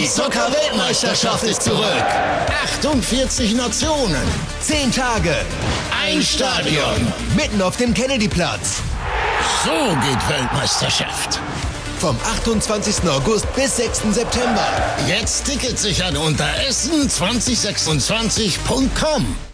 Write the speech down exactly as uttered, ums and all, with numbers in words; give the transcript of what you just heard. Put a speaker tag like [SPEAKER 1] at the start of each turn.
[SPEAKER 1] Die Zucker-Weltmeisterschaft ist zurück. achtundvierzig Nationen.
[SPEAKER 2] Zehn Tage.
[SPEAKER 1] Ein Stadion.
[SPEAKER 2] Mitten auf dem Kennedyplatz.
[SPEAKER 1] So geht Weltmeisterschaft.
[SPEAKER 2] Vom achtundzwanzigsten August bis sechsten September.
[SPEAKER 1] Jetzt Tickets sichern unter essen zwanzig sechsundzwanzig punkt com.